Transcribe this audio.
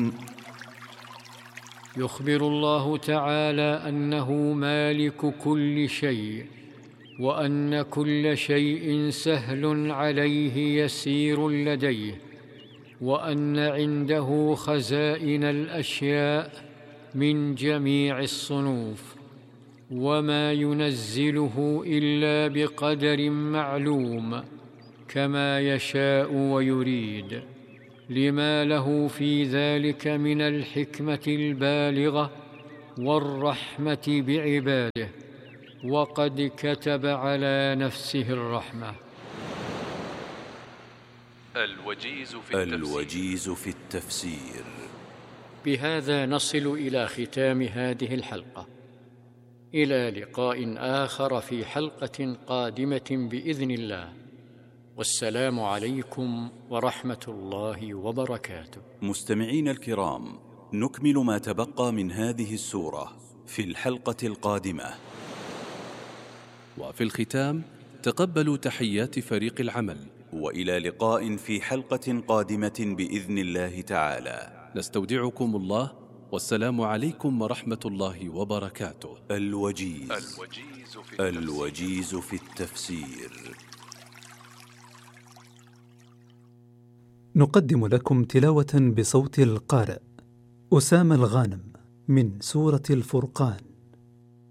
يخبر الله تعالى أنه مالك كل شيء، وأن كل شيء سهل عليه يسير لديه، وأن عنده خزائن الأشياء من جميع الصنوف، وما ينزله إلا بقدر معلوم كما يشاء ويريد، لما له في ذلك من الحكمة البالغة والرحمة بعباده، وقد كتب على نفسه الرحمة. الوجيز في التفسير. بهذا نصل إلى ختام هذه الحلقة، إلى لقاء آخر في حلقة قادمة بإذن الله، والسلام عليكم ورحمة الله وبركاته. مستمعين الكرام، نكمل ما تبقى من هذه السورة في الحلقة القادمة. وفي الختام تقبلوا تحيات فريق العمل، وإلى لقاء في حلقة قادمة بإذن الله تعالى. نستودعكم الله، والسلام عليكم ورحمة الله وبركاته. الوجيز في التفسير. نقدم لكم تلاوة بصوت القارئ أسامة الغانم من سورة الفرقان.